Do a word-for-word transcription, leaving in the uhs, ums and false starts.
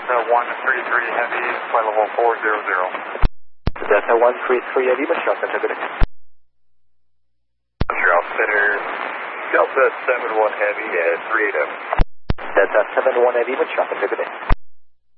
Delta one three three Heavy, flight level four zero zero. Delta one three three Heavy, Montreal Center, good day. Montreal Center, Delta seven one Heavy at three eight zero. Delta seven one Heavy, Montreal Center, good day.